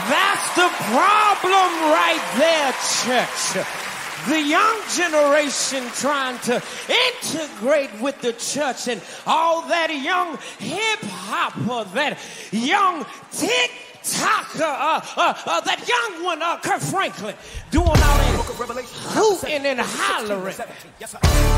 That's the problem right there, church. The young generation trying to integrate with the church and all that young hip-hopper, that young tick-tocker, that young one, Kirk Franklin, doing all that hooting and hollering.